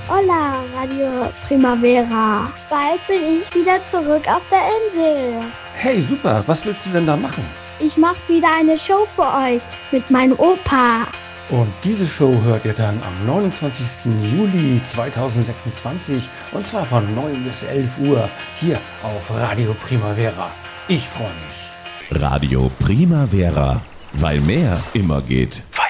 Hola, Radio Primavera. Bald bin ich wieder zurück auf der Insel. Hey, super. Was willst du denn da machen? Ich mache wieder eine Show für euch mit meinem Opa. Und diese Show hört ihr dann am 29. Juli 2026 und zwar von 9 bis 11 Uhr hier auf Radio Primavera. Ich freue mich. Radio Primavera, weil mehr immer geht.